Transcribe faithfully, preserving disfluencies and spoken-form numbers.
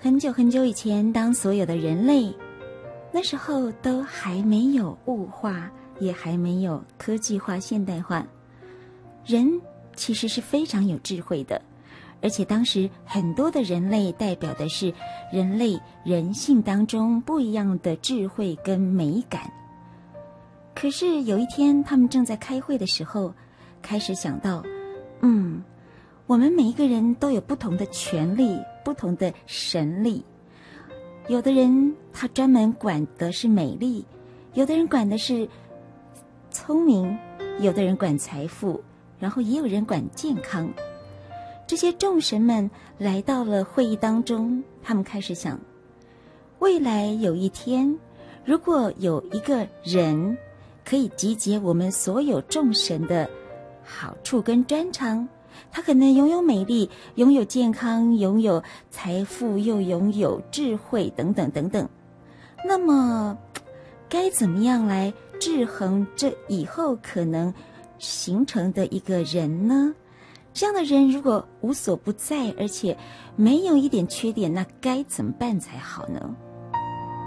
很久很久以前，当所有的人类那时候都还没有物化，也还没有科技化现代化，人其实是非常有智慧的，而且当时很多的人类代表的是人类人性当中不一样的智慧跟美感。可是有一天他们正在开会的时候，开始想到嗯，我们每一个人都有不同的权利，不同的神力。有的人他专门管的是美丽，有的人管的是聪明，有的人管财富，然后也有人管健康。这些众神们来到了会议当中，他们开始想，未来有一天，如果有一个人可以集结我们所有众神的好处跟专长，他可能拥有美丽，拥有健康，拥有财富，又拥有智慧等等等等。那么该怎么样来制衡这以后可能形成的一个人呢？这样的人如果无所不在，而且没有一点缺点，那该怎么办才好呢？